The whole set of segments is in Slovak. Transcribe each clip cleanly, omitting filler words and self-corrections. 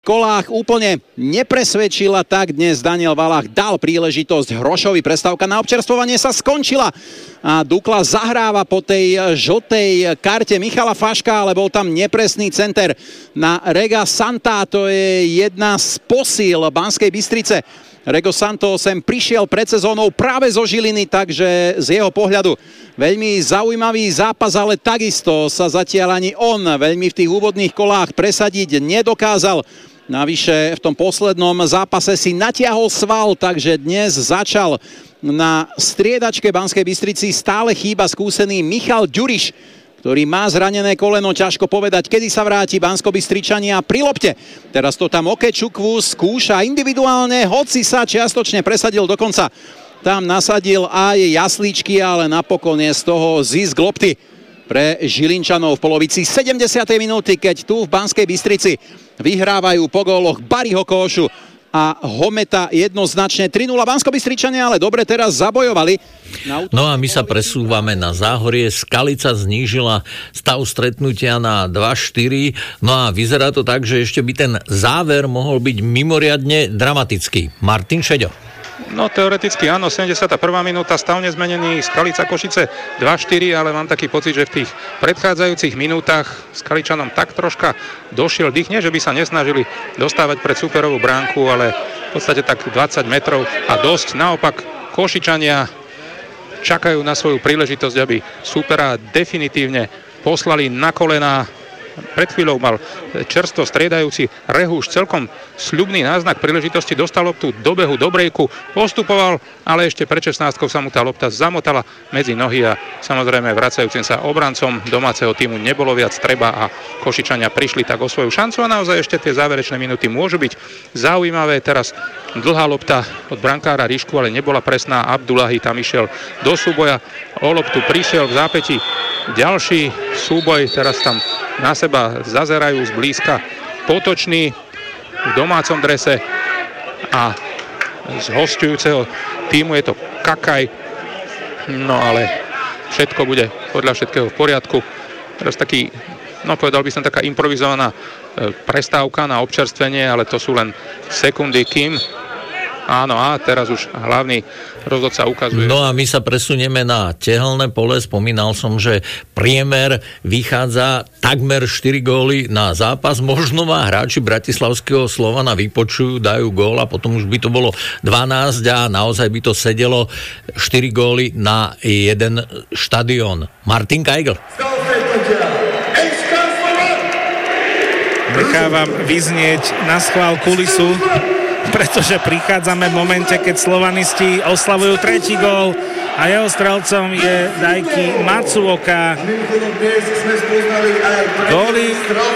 kolách úplne nepresvedčila, tak dnes Daniel Valach dal príležitosť Hrošovi. Prestávka na občerstvovanie sa skončila a Dukla zahráva po tej žltej karte Michala Faška, ale bol tam nepresný center na Rega Santa. To je jedna z posíl Banskej Bystrice. Rego Santo sem prišiel pred sezónou práve zo Žiliny, takže z jeho pohľadu veľmi zaujímavý zápas, ale takisto sa zatiaľ ani on veľmi v tých úvodných kolách presadiť nedokázal. Navyše v tom poslednom zápase si natiahol sval, takže dnes začal na striedačke Banskej Bystrici stále chýba skúsený Michal Ďuriš, ktorý má zranené koleno, ťažko povedať, kedy sa vráti Banskobystričania pri lopte. Teraz to tam Okečukwu skúša individuálne, hoci sa čiastočne presadil, dokonca tam nasadil aj jasličky, ale napokon je z toho zisk lopty pre Žilinčanov v polovici 70. minúty, keď tu v Banskej Bystrici vyhrávajú po góloch Barryho Kóšu a Hometa jednoznačne 3-0 Banskobystričania, ale dobre teraz zabojovali. No a my sa presúvame na Záhorie. Skalica znížila stav stretnutia na 2-4. No a vyzerá to tak, že ešte by ten záver mohol byť mimoriadne dramatický. Martin Šeďo. No teoreticky áno, 71. minúta, stav nezmenený, Skalica Košice 2-4, ale mám taký pocit, že v tých predchádzajúcich minútach Skaličanom tak troška došiel dých, nie že by sa nesnažili dostávať pred superovú bránku, ale v podstate tak 20 metrov a dosť. Naopak Košičania čakajú na svoju príležitosť, aby supera definitívne poslali na kolená. Pred chvíľou mal čerstvo striedajúci Rehúš celkom sľubný náznak príležitosti, dostal loptu do behu, do brejku, postupoval, ale ešte pred 16-kou sa mu tá lopta zamotala medzi nohy a samozrejme vracajúcim sa obrancom domáceho týmu nebolo viac treba a Košičania prišli tak o svoju šancu a naozaj ešte tie záverečné minúty môžu byť zaujímavé. Teraz dlhá lopta od brankára Ríšku, ale nebola presná. Abdullahi tam išiel do súboja, o loptu prišiel v zápäti ďalší súboj, teraz tam na seba zazerajú zblízka Potočný v domácom drese a z hosťujúceho týmu je to Kakaj. No ale všetko bude podľa všetkého v poriadku. Teraz taký, no povedal by som, taká improvizovaná prestávka na občerstvenie, ale to sú len sekundy, kým áno, a teraz už hlavný rozhodca ukazuje. No a my sa presunieme na tehelné pole. Spomínal som, že priemer vychádza takmer 4 góly na zápas. Možno ma hráči bratislavského Slovana vypočujú, dajú gól a potom už by to bolo 12 a naozaj by to sedelo 4 góly na jeden štadión. Martin Kajgl. Nechávam vyznieť na schvál kulisu, pretože prichádzame v momente, keď slovanisti oslavujú tretí gól a jeho strelcom je Daiki Matsuoka. Góly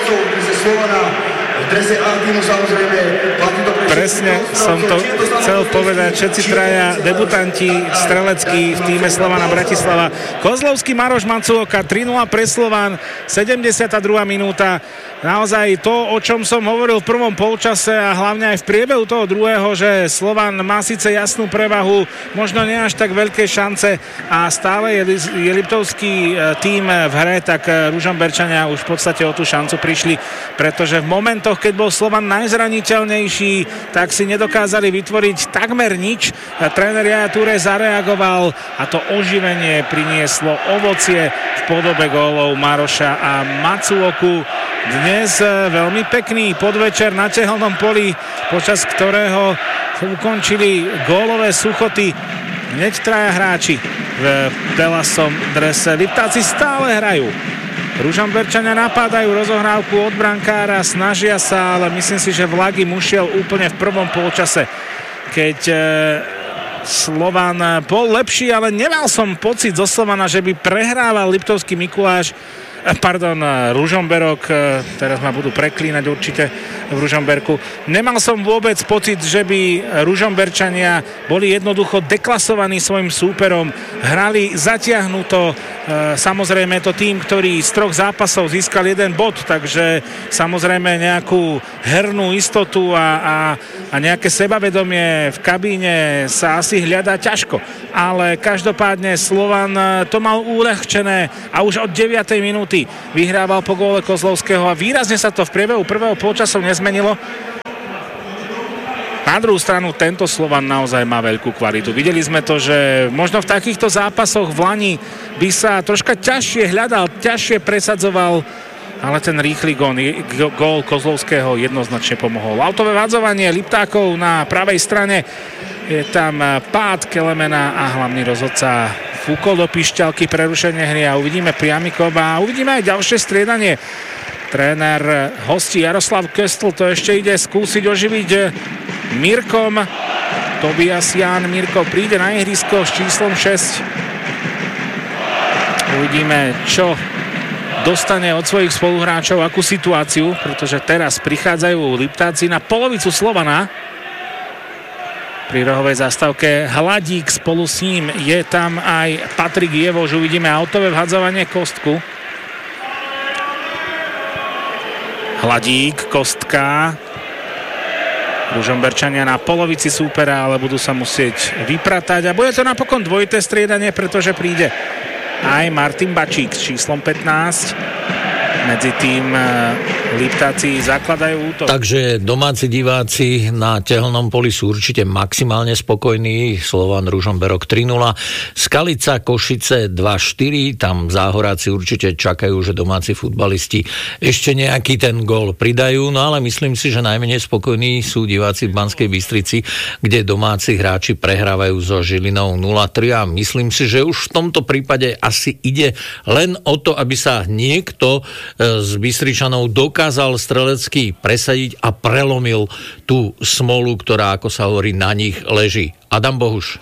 presne som to chcel povedať, všetci traja debutanti streleckí v týme Slovana Bratislava. Kozlovský Maroš Matsuoka, 3-0 pre Slovan, 72. minúta. Naozaj to, o čom som hovoril v prvom polčase a hlavne aj v priebehu toho druhého, že Slovan má síce jasnú prevahu, možno nie až tak veľké šance a stále je Liptovský tím v hre, tak Ružomberčania už v podstate o tú šancu prišli, pretože v momentoch, keď bol Slovan najzraniteľnejší, tak si nedokázali vytvoriť takmer nič. Tréner Jaja Ture zareagoval a to oživenie prinieslo ovocie v podobe gólov Maroša a Matsuoku. Dnes veľmi pekný podvečer na tehelnom poli, počas ktorého ukončili gólové suchoty hneď traja hráči v belasom drese. Liptáci stále hrajú. Ružomberčania napádajú rozohrávku od brankára, snažia sa, ale myslím si, že vlak im ušiel úplne v prvom polčase, keď Slovan bol lepší, ale nemal som pocit zo Slovana, že by prehrával Liptovský Mikuláš. Ružomberok, teraz ma budú preklínať určite v Ružomberku. Nemal som vôbec pocit, že by Ružomberčania boli jednoducho deklasovaní svojim súperom. Hrali zatiahnuto, samozrejme je to tým, ktorý z 3 zápasov získal 1 bod, takže samozrejme nejakú hernú istotu a nejaké sebavedomie v kabíne sa asi hľadá ťažko. Ale každopádne Slovan to mal uľahčené a už od 9. minúty vyhrával po góle Kozlovského a výrazne sa to v priebehu prvého polčasu nezmenilo. Na druhú stranu tento Slovan naozaj má veľkú kvalitu. Videli sme to, že možno v takýchto zápasoch v Lani by sa troška ťažšie hľadal, ťažšie presadzoval, ale ten rýchly gól Kozlovského jednoznačne pomohol. Autové vadzovanie Liptákov na pravej strane, je tam pád Kelemena a hlavný rozhodca fúkol do pišťalky, prerušenie hry a uvidíme priamy kop a uvidíme aj ďalšie striedanie. Tréner hostí Jaroslav Köstl to ešte ide skúsiť oživiť Mirkom. Tobias Ján Mirko príde na ihrisko s číslom 6. Uvidíme, čo dostane od svojich spoluhráčov, akú situáciu, pretože teraz prichádzajú Liptáci na polovicu Slovana. Pri rohovej zastávke Hladík, spolu s ním je tam aj Patrik Jevoš. Uvidíme autové vhadzovanie Kostku. Hladík, Kostka. Ružomberčania na polovici súpera, ale budú sa musieť vypratať. A bude to napokon dvojité striedanie, pretože príde aj Martin Bačík s číslom 15. Medzi tým Liptáci zakladajú útok. Takže domáci diváci na Tehelnom poli sú určite maximálne spokojní. Slovan Ružomberok 3-0. Skalica Košice 2-4. Tam záhoráci určite čakajú, že domáci futbalisti ešte nejaký ten gól pridajú. No ale myslím si, že najmenej spokojní sú diváci v Banskej Bystrici, kde domáci hráči prehrávajú so Žilinou 0-3 a myslím si, že už v tomto prípade asi ide len o to, aby sa niekto z Bystričanov dokázal strelecky presadiť a prelomil tú smolu, ktorá, ako sa hovorí, na nich leží. Adam Bohuš.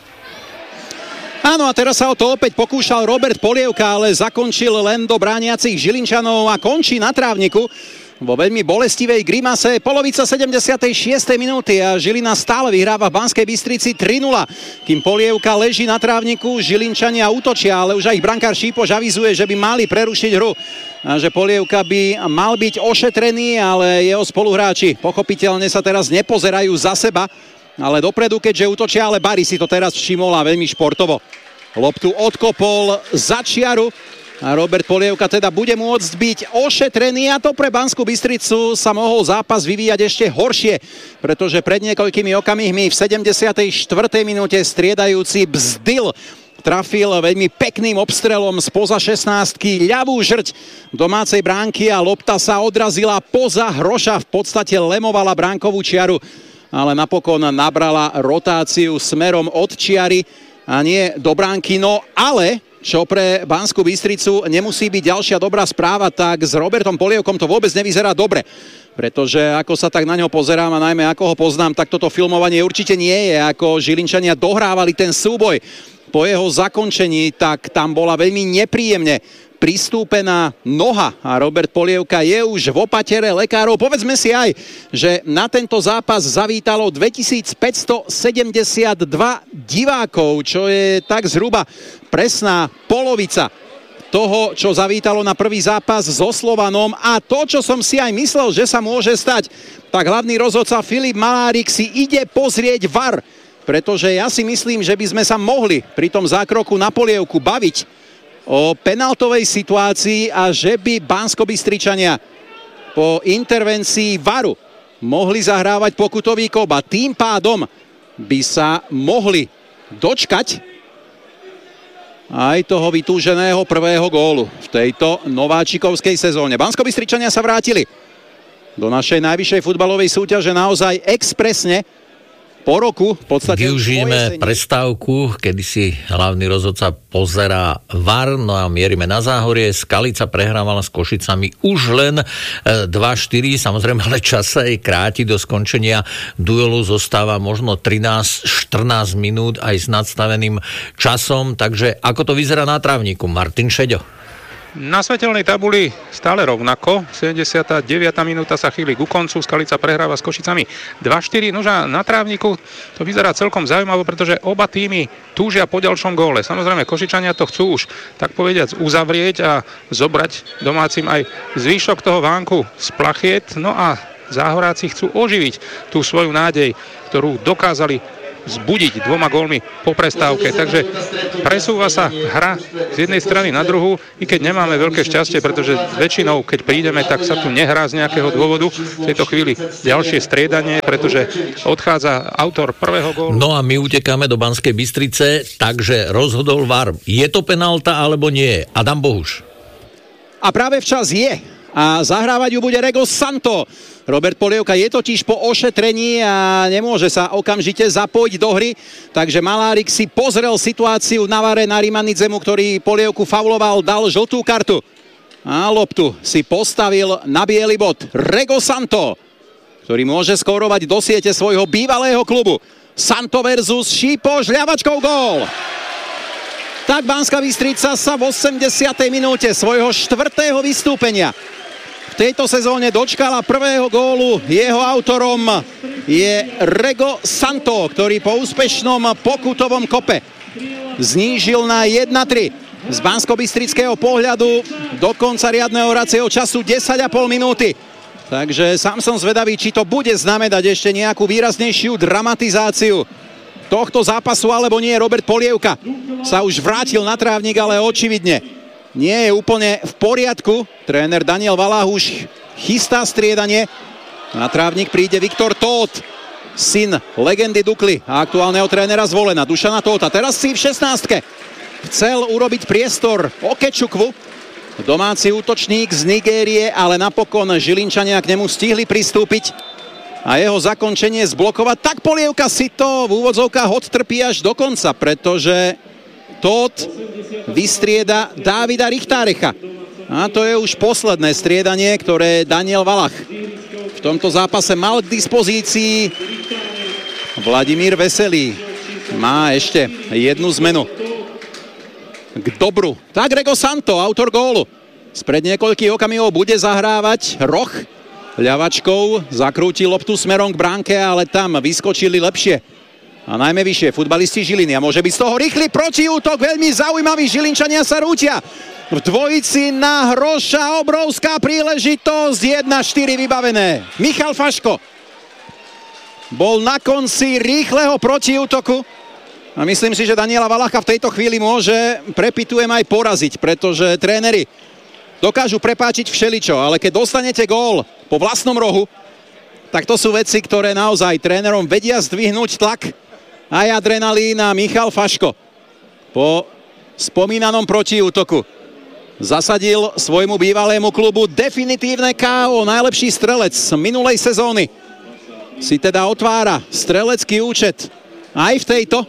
Áno, a teraz sa o to opäť pokúšal Robert Polievka, ale zakončil len do brániacich Žilinčanov a končí na trávniku vo veľmi bolestivej grimase. Polovica 76. minúty a Žilina stále vyhráva v Banskej Bystrici 3-0. Kým Polievka leží na trávniku, Žilinčania útočia, ale už aj brankár Šípoš avizuje, že by mali prerušiť hru. A že Polievka by mal byť ošetrený, ale jeho spoluhráči pochopiteľne sa teraz nepozerajú za seba, ale dopredu, keďže útočia, ale Bari si to teraz všimol a veľmi športovo. Loptu odkopol za čiaru. A Robert Polievka teda bude môcť byť ošetrený a to pre Banskú Bystricu sa mohol zápas vyvíjať ešte horšie, pretože pred niekoľkými okamihmi v 74. minúte striedajúci Bzdil trafil veľmi pekným obstrelom spoza 16-ky ľavú žrť domácej bránky a lopta sa odrazila poza Hroša, v podstate lemovala bránkovú čiaru, ale napokon nabrala rotáciu smerom od čiary a nie do bránky. No ale čo pre Banskú Bystricu nemusí byť ďalšia dobrá správa, tak s Robertom Polievkom to vôbec nevyzerá dobre. Pretože ako sa tak na ňo pozerám a najmä ako ho poznám, tak toto filmovanie určite nie je, ako Žilinčania dohrávali ten súboj. Po jeho zakončení, tak tam bola veľmi nepríjemne pristúpená noha a Robert Polievka je už v opatere lekárov. Povedzme si aj, že na tento zápas zavítalo 2572 divákov, čo je tak zhruba presná polovica toho, čo zavítalo na prvý zápas so Slovanom a to, čo som si aj myslel, že sa môže stať, tak hlavný rozhodca Filip Malárik si ide pozrieť VAR, pretože ja si myslím, že by sme sa mohli pri tom zákroku na Polievku baviť o penaltovej situácii a že by Banskobystričania po intervencii VARu mohli zahrávať pokutový kop a tým pádom by sa mohli dočkať aj toho vytúženého prvého gólu v tejto nováčikovskej sezóne. Banskobystričania sa vrátili do našej najvyššej futbalovej súťaže naozaj expresne. Po roku v podstate využijeme prestávku, kedy si hlavný rozhodca pozerá VAR, no a mierime na Záhorie. Skalica prehrávala s Košicami už len 2-4, samozrejme, ale čas sa jej kráti, do skončenia duelu zostáva možno 13-14 minút aj s nadstaveným časom, takže ako to vyzerá na trávniku? Martin Šeďo. Na svetelnej tabuli stále rovnako. 79. minúta sa chýli ku koncu. Skalica prehráva s Košicami 2-4. Nože na trávniku to vyzerá celkom zaujímavé, pretože oba týmy túžia po ďalšom góle. Samozrejme, Košičania to chcú už, tak povediac, uzavrieť a zobrať domácim aj zvyšok toho vánku z plachiet. No a Záhoráci chcú oživiť tú svoju nádej, ktorú dokázali zbudiť 2 gólmi po prestávke. Takže presúva sa hra z jednej strany na druhú, i keď nemáme veľké šťastie, pretože väčšinou, keď prídeme, tak sa tu nehrá z nejakého dôvodu. V tejto chvíli ďalšie striedanie, pretože odchádza autor prvého gólu. No a my utekáme do Banskej Bystrice, takže rozhodol VAR. Je to penálta alebo nie? Adam Bohuš. A práve včas je. A zahrávať ju bude Rego Santo. Robert Polievka je totiž po ošetrení a nemôže sa okamžite zapojiť do hry. Takže Malárik si pozrel situáciu na VARe na Rimanidzemu, ktorý Polievku fauloval, dal žltú kartu. A loptu si postavil na biely bod Rego Santo, ktorý môže skórovať do siete svojho bývalého klubu. Santo versus Šipoš, ľavačkou gól. Tak Banská Bystrica sa v 80. minúte svojho 4. vystúpenia v tejto sezóne dočkala prvého gólu. Jeho autorom je Rego Santo, ktorý po úspešnom pokutovom kope znížil na 1-3. Z banskobystrického pohľadu do konca riadneho hracieho času 10,5 minúty. Takže sám som zvedavý, či to bude znamenať ešte nejakú výraznejšiu dramatizáciu tohto zápasu, alebo nie. Robert Polievka sa už vrátil na trávnik, ale očividne nie je úplne v poriadku. Tréner Daniel Valáh už chystá striedanie. Na trávnik príde Viktor Tóth, syn legendy Dukly a aktuálneho trénera Zvolena, Dušana Tótha. Teraz si v 16. chcel urobiť priestor Okečukvu, domáci útočník z Nigérie, ale napokon Žilinčania k nemu stihli pristúpiť a jeho zakončenie zblokovať. Tak Polievka si to v úvodzovkách odtrpí až do konca, pretože Tóth vystrieda Dávida Richtárecha. A to je už posledné striedanie, ktoré Daniel Valach v tomto zápase mal k dispozícii. Vladimír Veselý má ešte jednu zmenu k dobru. Tak Rego Santo, autor gólu. Spred niekoľkých okamihov bude zahrávať roh. Ľavačkou zakrúti loptu smerom k bránke, ale tam vyskočili lepšie a najmä vyššie futbalisti Žiliny. A môže byť z toho rýchly protiútok, veľmi zaujímavý. Žilinčania sa rútia v dvojici na Hroša, obrovská príležitosť, 1-4 vybavené. Michal Faško bol na konci rýchleho protiútoku a myslím si, že Daniela Valacha v tejto chvíli môže, prepitujem, aj poraziť, pretože tréneri dokážu prepáčiť všeličo, ale keď dostanete gól po vlastnom rohu, tak to sú veci, ktoré naozaj trénerom vedia zdvihnúť tlak. Aj adrenalín. A Michal Faško po spomínanom protiútoku zasadil svojmu bývalému klubu definitívne KO. Najlepší strelec minulej sezóny si teda otvára strelecký účet aj v tejto.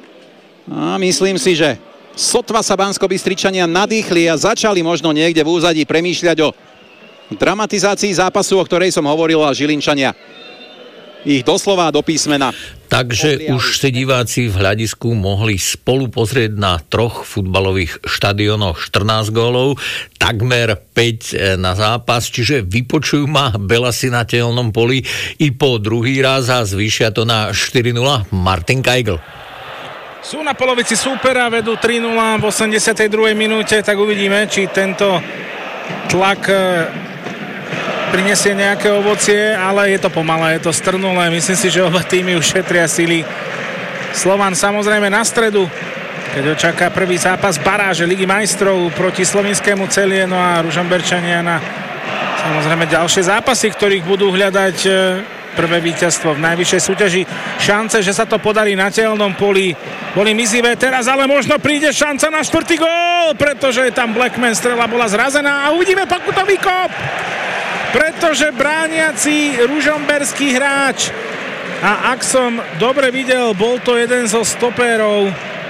A myslím si, že sotva sa Banskobystričania nadýchli a začali možno niekde v úzadí premýšľať o dramatizácii zápasu, o ktorej som hovoril, a Žilinčania ich doslova do písmena. Takže už si diváci v hľadisku mohli spolu pozrieť na 3 futbalových štadiónoch 14 gólov, takmer 5 na zápas, čiže vypočujú ma Belasi na tehelnom poli i po druhý raz a zvýšia to na 4-0. Martin Kajgl. Sú na polovici súpera, vedú 3-0 v 82. minúte, tak uvidíme, či tento tlak prinesie nejaké ovocie, ale je to pomalé, je to strnulé. Myslím si, že oba týmy už šetria sily. Slovan samozrejme na stredu, keď ho čaká prvý zápas baráže Ligy majstrov proti slovinskému Celie, no a Ružomberčania na samozrejme ďalšie zápasy, ktorých budú hľadať prvé víťazstvo v najvyššej súťaži. Šance, že sa to podarí na tehelnom poli, boli mizivé teraz, ale možno príde šanca na 4. gól, pretože tam Blackman, strela bola zrazená a uvidíme pokutový kop, pretože brániaci ružomberský hráč, a ak som dobre videl, bol to jeden zo stopérov,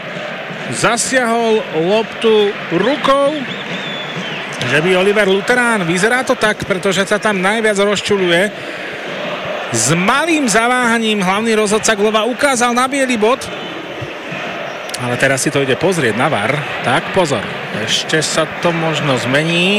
zasiahol loptu rukou, že by Oliver Luterán, vyzerá to tak, pretože sa tam najviac rozčuľuje. S malým zaváhaním hlavný rozhodca Glova ukázal na biely bod, ale teraz si to ide pozrieť na VAR. Tak pozor, ešte sa to možno zmení,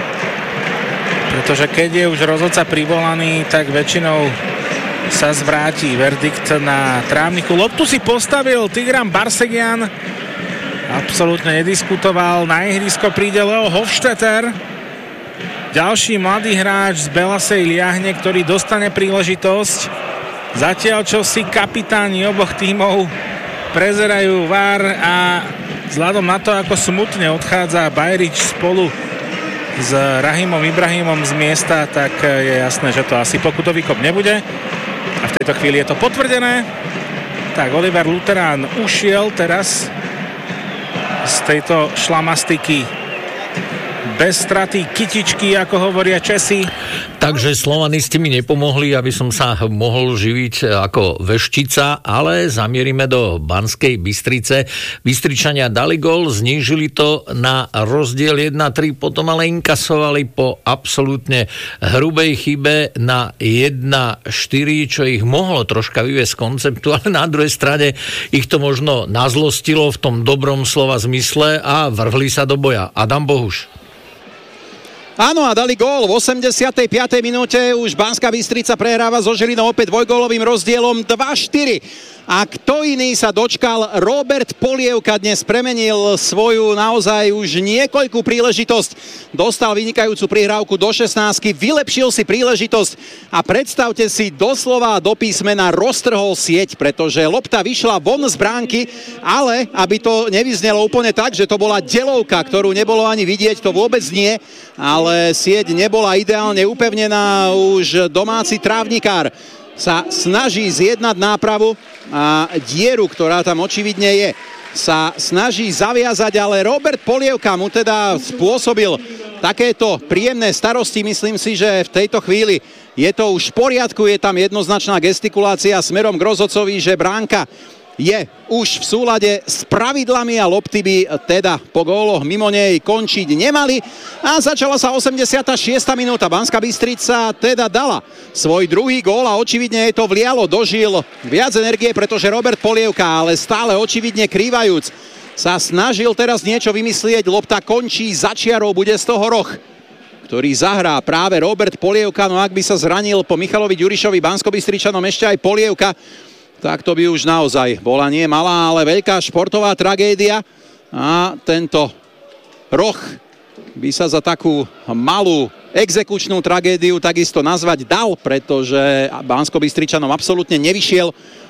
pretože keď je už rozhodca privolaný, tak väčšinou sa zvráti verdikt na trávniku. Loptu si postavil Tigran Barsegian, absolútne nediskutoval. Na ihrisko príde Leo Hofstetter, ďalší mladý hráč z Belasej Liahne, ktorý dostane príležitosť. Zatiaľ, čo si kapitáni oboch tímov prezerajú VAR a vzhľadom na to, ako smutne odchádza Bajrič spolu s Rahimom Ibrahimom z miesta, tak je jasné, že to asi pokutový kop nebude. A v tejto chvíli je to potvrdené. Tak, Oliver Luterán ušiel teraz z tejto šlamastiky bez straty kytičky, ako hovoria Česi. Takže Slovanisti mi nepomohli, aby som sa mohol živiť ako veštica, ale zamierime do Banskej Bystrice. Bystričania dali gól, znížili to na rozdiel 1-3, potom ale inkasovali po absolútne hrubej chybe na 1-4, čo ich mohlo troška vyviesť z konceptu, ale na druhej strane ich to možno nazlostilo v tom dobrom slova zmysle a vrhli sa do boja. Adam Bohuš. Áno, a dali gól v 85. minúte, už Banská Bystrica prehráva so Žilinou opäť dvojgólovým rozdielom 2-4. A kto iný sa dočkal? Robert Polievka dnes premenil svoju naozaj už niekoľkú príležitosť. Dostal vynikajúcu prihrávku do 16, vylepšil si príležitosť a predstavte si, doslova do písmena roztrhol sieť, pretože lopta vyšla von z bránky, ale aby to nevyznelo úplne tak, že to bola delovka, ktorú nebolo ani vidieť, to vôbec nie, ale sieť nebola ideálne upevnená, už domáci trávnikár sa snaží zjednať nápravu a dieru, ktorá tam očividne je, sa snaží zaviazať, ale Robert Polievka mu teda spôsobil takéto príjemné starosti. Myslím si, že v tejto chvíli je to už v poriadku, je tam jednoznačná gestikulácia smerom k rozhodcovi, že bránka je už v súlade s pravidlami a lopty by teda po góloch mimo nej končiť nemali. A začala sa 86. minúta. Banská Bystrica teda dala svoj druhý gól a očividne jej to vlialo. Dožil viac energie, pretože Robert Polievka, ale stále očividne krývajúc, sa snažil teraz niečo vymyslieť. Lopta končí za čiarou, bude z toho roh, ktorý zahrá práve Robert Polievka. No ak by sa zranil po Michalovi Ďurišovi Banskobystričanom ešte aj Polievka, tak to by už naozaj bola nie malá, ale veľká športová tragédia. A tento roh by sa za takú malú exekučnú tragédiu takisto nazvať dal, pretože Banskobystričanom absolútne nevyšiel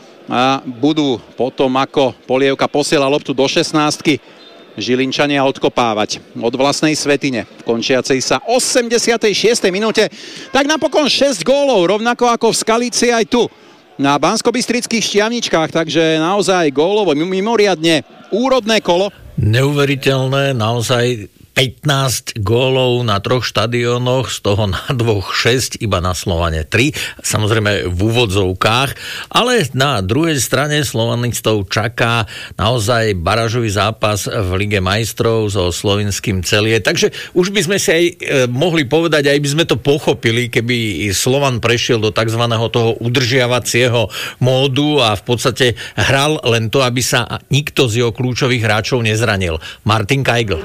a budú potom, ako Polievka posiela loptu do 16-ky, Žilinčania odkopávať od vlastnej svätyne v končiacej sa 86. minúte. Tak napokon 6 gólov, rovnako ako v Skalici aj tu na banskobystrických Štiavničkách, takže naozaj gólovo mimoriadne úrodné kolo. Neuveriteľné, naozaj 15 gólov na 3 štadiónoch, z toho na 2 6, iba na Slovane 3, samozrejme v úvodzovkách, ale na druhej strane Slovanistov čaká naozaj barážový zápas v Lige majstrov so slovinským Celie, takže už by sme si aj mohli povedať, aj by sme to pochopili, keby Slovan prešiel do tzv. Toho udržiavacieho módu a v podstate hral len to, aby sa nikto z jeho kľúčových hráčov nezranil. Martin Kajgl.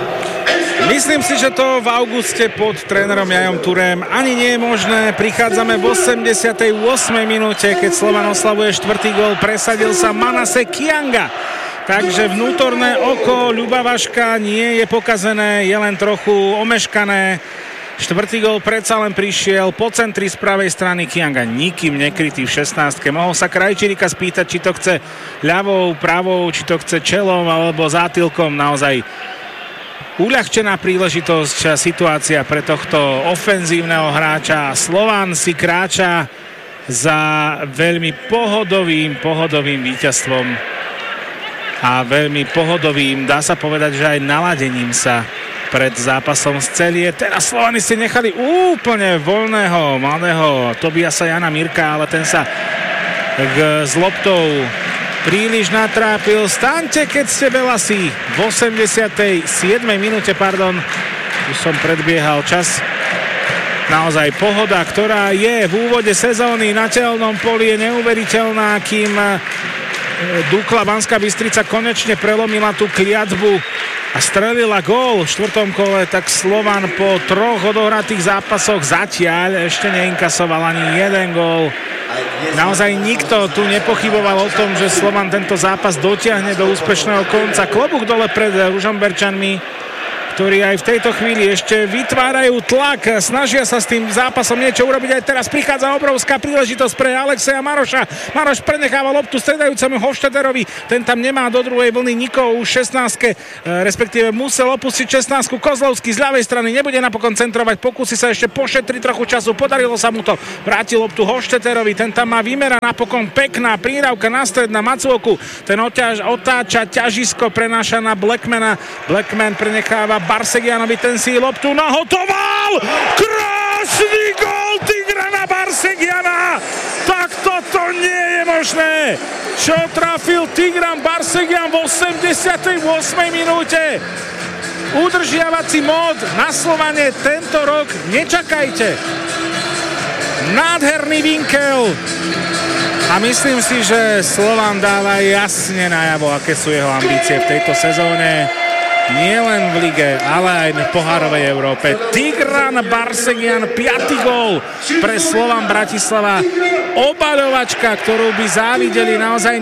Myslím si, že to v auguste pod trénerom Jajom Turém ani nie je možné. Prichádzame v 88. minúte, keď Slovan oslavuje 4. gól, presadil sa Manase Kianga. Takže vnútorné oko Ľuba Vaška nie je pokazené, je len trochu omeškané. 4. gól predsa len prišiel po centri z pravej strany, Kianga nikým nekrytý v 16. Mohol sa Krajčírika spýtať, či to chce ľavou, pravou, či to chce čelom alebo zátylkom. Naozaj uľahčená príležitosť, situácia pre tohto ofenzívneho hráča. Slovan si kráča za veľmi pohodovým víťazstvom a veľmi pohodovým, dá sa povedať, že aj naladením sa pred zápasom z Celie. Teraz Slovani si nechali úplne voľného mladého Tobiasa Jana Mirka, ale ten sa s loptou príliš natrápil. Staňte, keď ste Belasi. V 87. minúte, už som predbiehal čas. Naozaj pohoda, ktorá je v úvode sezóny na tehelnom poli, je neuveriteľná, kým Dukla Banská Bystrica konečne prelomila tú kliatbu a strelila gól v 4. kole, tak Slovan po 3 odohratých zápasoch zatiaľ ešte neinkasoval ani jeden gól. Naozaj nikto tu nepochyboval o tom, že Slovan tento zápas dotiahne do úspešného konca. Klobúk dole pred Ružomberčanmi, ktorí aj v tejto chvíli ešte vytvárajú tlak, snažia sa s tým zápasom niečo urobiť. Aj teraz prichádza obrovská príležitosť pre Alexeja Maroša. Maroš prenecháva loptu stredajúcemu Hofstadterovi, ten tam nemá do druhej vlny nikoho už 16, respektíve musel opustiť 16. Kozlovský z ľavej strany, nebude napokon centrovať, pokúsi sa ešte pošetriť trochu času, podarilo sa mu to, vrátil loptu Hofstadterovi, ten tam má výmera, napokon pekná prírávka na stred na Matsuoku, ten otáča ťažisko, prenáša na Blackmana, Blackman prenecháva Barsegianovi, ten si loptu nahotoval! Krásny gól Tigrana Barsegiana! Tak toto nie je možné! Čo trafil Tigran Barsegian v 88. minúte? Udržiavací mód na Slovane tento rok nečakajte. Nádherný vinkel. A myslím si, že Slovan dáva jasne najavo, aké sú jeho ambície v tejto sezóne. Nie len v lige, ale aj v pohárovej Európe. Tigran Barsegian, 5. gól pre Slovan Bratislava. Obaľovačka, ktorú by závideli naozaj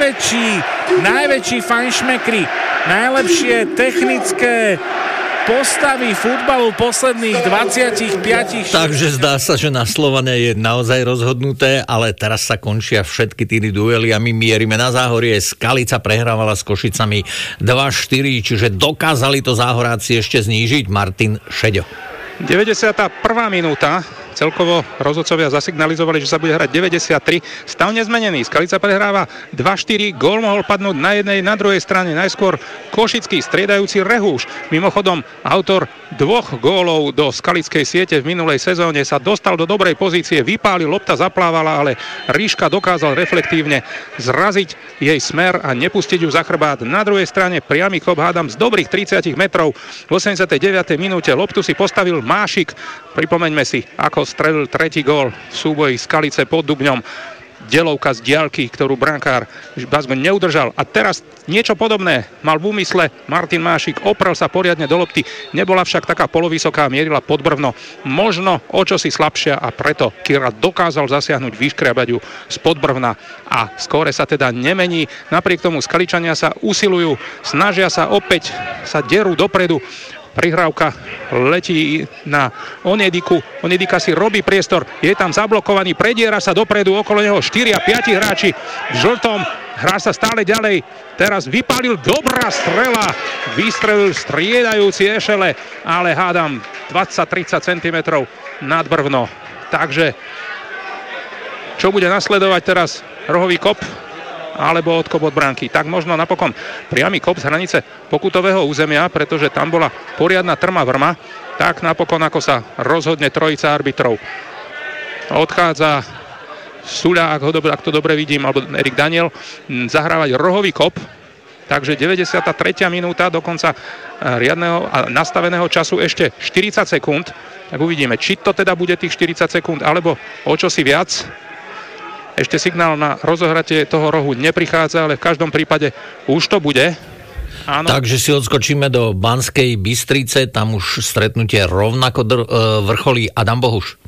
najväčší fajnšmekri, najlepšie technické postavy futbalu posledných 25. Takže zdá sa, že na Slovane je naozaj rozhodnuté, ale teraz sa končia všetky týdy duely a my mierime na Záhorie. Skalica prehrávala s Košicami 2-4, čiže dokázali to Záhoráci ešte znížiť. Martin Šeďo. 91. minúta. Celkovo rozhodcovia zasignalizovali, že sa bude hrať 93. Stav nezmenený. Skalica prehráva 2-4. Gól mohol padnúť na jednej, na druhej strane. Najskôr košický striedajúci Rehúš. Mimochodom, autor 2 gólov do skalickej siete v minulej sezóne sa dostal do dobrej pozície. Vypálil, lopta zaplávala, ale Ríška dokázal reflektívne zraziť jej smer a nepustiť ju za chrbát. Na druhej strane priamy kop, hádam, z dobrých 30 metrov. V 89. minúte loptu si postavil Mášik. Pripomeňme si, ako strelil 3. gól v súboji Skalice pod Dubňom. Delovka z diaľky, ktorú brankár Bazgo neudržal. A teraz niečo podobné mal v úmysle Martin Mášik. Oprel sa poriadne do lopty. Nebola však taká polovysoká, mierila pod brvno. Možno o čosi slabšia a preto Kira dokázal zasiahnuť, vyškriabať ju spod brvna. A skóre sa teda nemení. Napriek tomu Skaličania sa usilujú, snažia sa opäť, sa derú dopredu. Prihrávka letí na Onediku. Onedika si robí priestor, je tam zablokovaný, prediera sa dopredu, okolo neho 4 a 5 hráči v žltom. Hrá sa stále ďalej. Teraz vypálil, dobrá strela. Vystrelil striedajúci Ešele, ale hádam 20-30 cm nad brvno. Takže čo bude nasledovať teraz? Rohový kop alebo odkop od bránky. Tak možno napokon priamy kop z hranice pokutového územia, pretože tam bola poriadna trma vrma. Tak napokon, ako sa rozhodne trojica arbitrov. Odchádza Suľa, ak to dobre vidím, alebo Erik Daniel, zahrávať rohový kop. Takže 93. minúta, do konca riadneho a nastaveného času ešte 40 sekúnd. Tak uvidíme, či to teda bude tých 40 sekúnd, alebo o čosi viac. Ešte signál na rozohratie toho rohu neprichádza, ale v každom prípade už to bude. Áno. Takže si odskočíme do Banskej Bystrice, tam už stretnutie rovnako vrcholí Adam Bohuš.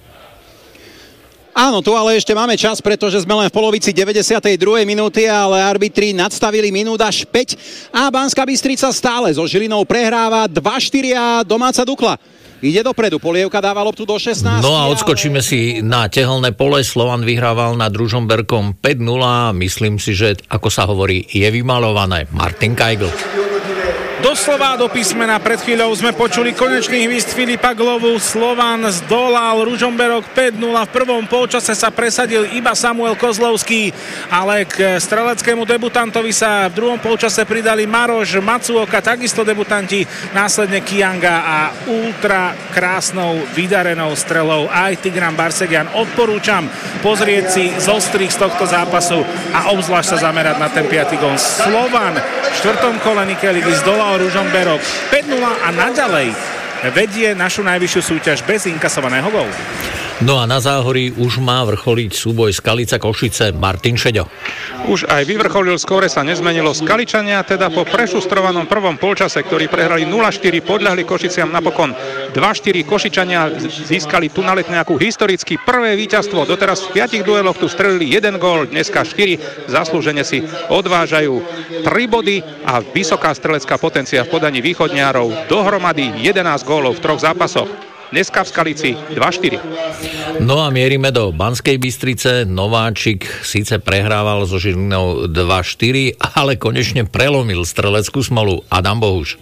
Áno, tu ale ešte máme čas, pretože sme len v polovici 92. minúty, ale arbitri nadstavili minút až 5 a Banská Bystrica stále so Žilinou prehráva 2-4 a domáca Dukla ide dopredu, Polievka dáva loptu do 16. No a odskočíme si na tehelné pole. Slovan vyhrával nad Ružomberkom 5-0. Myslím si, že ako sa hovorí, je vymalované. Martin Kajgl. Doslova do písmena. Pred chvíľou sme počuli konečný hvist Filipa Glovu. Slovan zdolal Ružomberok 5-0. V prvom polčase sa presadil iba Samuel Kozlovský, ale k streleckému debutantovi sa v druhom polčase pridali Maroš, Matsuoka, takisto debutanti, následne Kianga a ultra krásnou vydarenou strelou aj Tigran Barsegian. Odporúčam pozrieť si zostrih z tohto zápasu a obzvlášť sa zamerať na ten 5. gól. Slovan v 4. kole Nike ligy zdolal Ružomberok 5-0 a naďalej vedie našu najvyššiu súťaž bez inkasovaného gólu. No a na Záhorí už má vrcholiť súboj Skalica Košice. Martin Šeďo. Už aj vyvrcholil, skóre sa nezmenilo. Skaličania teda po prešustrovanom prvom polčase, ktorí prehrali 0-4, podľahli Košiciam napokon 2-4. Košičania získali tu na Letňaku historicky prvé víťazstvo. Doteraz v 5 dueloch tu strelili 1 gól, dneska 4. Zaslúžene si odvážajú 3 body a vysoká strelecká potencia v podaní východňárov. Dohromady 11 gólov v 3 zápasoch. Dneska v Skalici 2-4. No a mierime do Banskej Bystrice. Nováčik síce prehrával so Žilinou 2-4, ale konečne prelomil streleckú smolu. Adam Bohuš.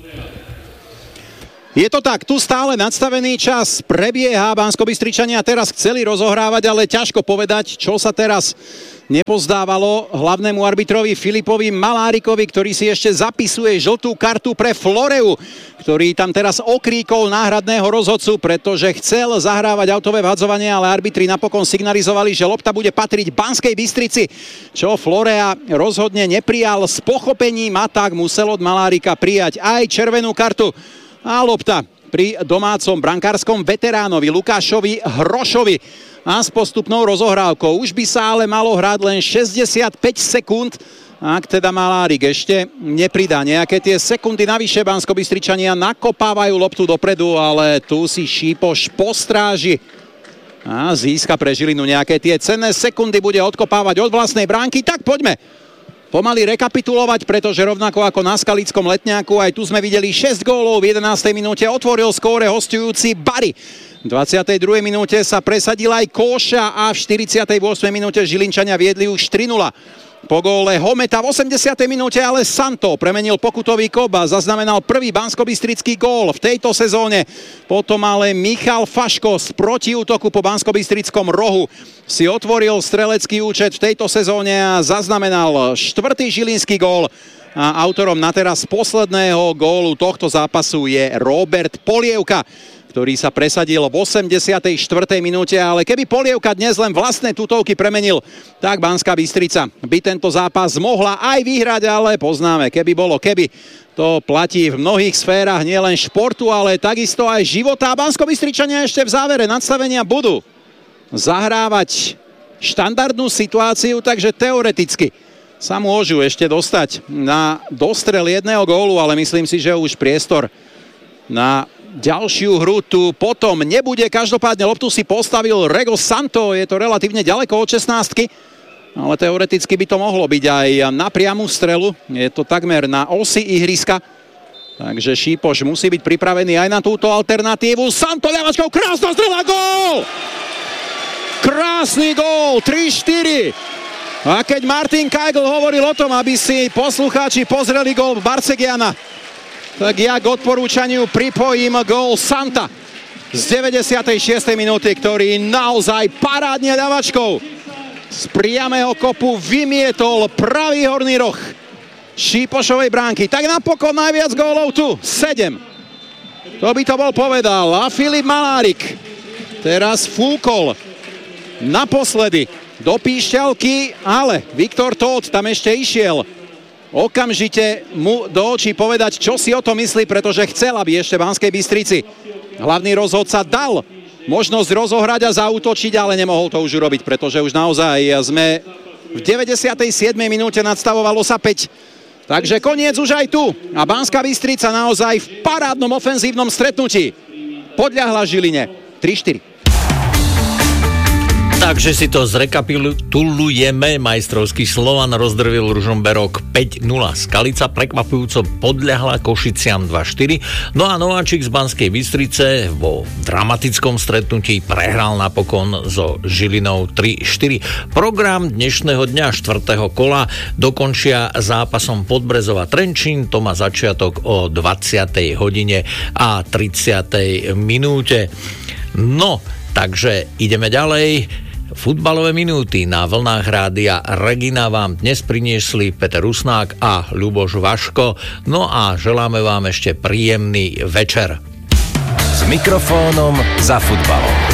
Je to tak, tu stále nadstavený čas prebieha. Banskobystričania teraz chceli rozohrávať, ale ťažko povedať, čo sa teraz nepozdávalo hlavnému arbitrovi Filipovi Malárikovi, ktorý si ešte zapisuje žltú kartu pre Floreu, ktorý tam teraz okríkol náhradného rozhodcu, pretože chcel zahrávať autové vhadzovanie, ale arbitri napokon signalizovali, že lopta bude patriť Banskej Bystrici, čo Florea rozhodne neprijal s pochopením a tak musel od Malárika prijať aj červenú kartu. A lopta pri domácom brankárskom veteránovi Lukášovi Hrošovi a s postupnou rozohrávkou. Už by sa ale malo hrať len 65 sekúnd, ak teda Malárik ešte nepridá nejaké tie sekundy navyše. Banskobystričania nakopávajú loptu dopredu, ale tu si Šípoš postráži a získa pre Žilinu nejaké tie cenné sekundy, bude odkopávať od vlastnej bránky. Tak poďme pomaly rekapitulovať, pretože rovnako ako na Skalickom Letňaku, aj tu sme videli 6 gólov. V 11. minúte otvoril skóre hosťujúci Bari. V 22. minúte sa presadil aj Kóša a v 48. minúte Žilinčania viedli už 3-0. Po góle Hometa v 80. minúte ale Santo premenil pokutový kop a zaznamenal prvý banskobystrický gól v tejto sezóne. Potom ale Michal Faško z protiútoku po banskobystrickom rohu si otvoril strelecký účet v tejto sezóne a zaznamenal 4. žilinský gól. A autorom na teraz posledného gólu tohto zápasu je Robert Polievka, ktorý sa presadil v 84. minúte, ale keby Polievka dnes len vlastné tutovky premenil, tak Banská Bystrica by tento zápas mohla aj vyhrať, ale poznáme, keby bolo keby. To platí v mnohých sférach, nielen športu, ale takisto aj života. Banskobystričania ešte v závere nadstavenia budú zahrávať štandardnú situáciu, takže teoreticky sa môžu ešte dostať na dostrel jedného gólu, ale myslím si, že už priestor na ďalšiu hru tu potom nebude. Každopádne loptu si postavil Rego Santo, je to relatívne ďaleko od 16-ky, ale teoreticky by to mohlo byť aj na priamu strelu, je to takmer na osi ihriska, takže Šípoš musí byť pripravený aj na túto alternatívu. Santo ľavačkou, krásna strela, gól! Krásny gól, 3-4. A keď Martin Kajgl hovoril o tom, aby si poslucháči pozreli gól Barcegiana, tak ja k odporúčaniu pripojím gól Santa z 96. minúty, ktorý naozaj parádne ľavačkou z priamého kopu vymietol pravý horný roh Šípošovej bránky. Tak napokon najviac gólov tu, 7. To by to bol povedal. A Filip Malárik teraz fúkol naposledy do píšťalky, ale Viktor Tóth tam ešte išiel okamžite mu do očí povedať, čo si o to myslí, pretože chcel, aby ešte Banskej Bystrici hlavný rozhodca dal možnosť rozohrať a zaútočiť, ale nemohol to už urobiť, pretože už naozaj sme v 97. minúte, nadstavovalo sa 5. Takže koniec už aj tu a Banská Bystrica naozaj v parádnom ofenzívnom stretnutí podľahla Žiline 3-4. Takže si to zrekapitulujeme. Majstrovský Slovan rozdrvil Ružomberok 5-0. Skalica prekvapujúco podľahla Košiciam 2-4. No a Nováčik z Banskej Bystrice vo dramatickom stretnutí prehral napokon so Žilinou 3-4. Program dnešného dňa 4. kola dokončia zápasom Podbrezova Trenčín. To má začiatok o 20. hodine a 30. minúte. No, takže ideme ďalej. Futbalové minúty na vlnách rádia Regina vám dnes priniesli Peter Rusnák a Ľuboš Vaško. No a želáme vám ešte príjemný večer. S mikrofónom za futbalom.